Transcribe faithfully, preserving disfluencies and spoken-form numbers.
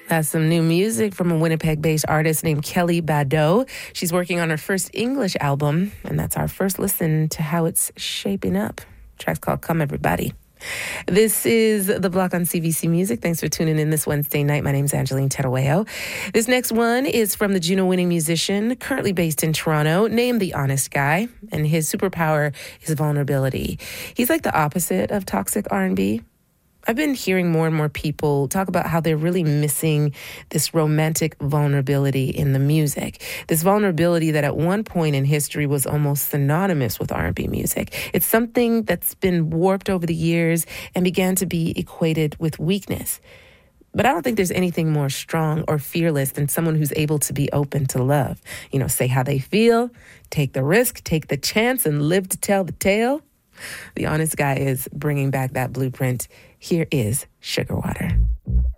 That's some new music from a Winnipeg-based artist named Kelly Badeau. She's working on her first English album, and that's our first listen to how it's shaping up. The track's called Come Everybody. This is The Block on C B C Music. Thanks for tuning in this Wednesday night. My name's Angeline Terueo. This next one is from the Juno-winning musician, currently based in Toronto, named The Honest Guy, and his superpower is vulnerability. He's like the opposite of toxic R and B. I've been hearing more and more people talk about how they're really missing this romantic vulnerability in the music. This vulnerability that at one point in history was almost synonymous with R and B music. It's something that's been warped over the years and began to be equated with weakness. But I don't think there's anything more strong or fearless than someone who's able to be open to love. You know, say how they feel, take the risk, take the chance, and live to tell the tale. The Honest Guy is bringing back that blueprint. Here is Sugar Water.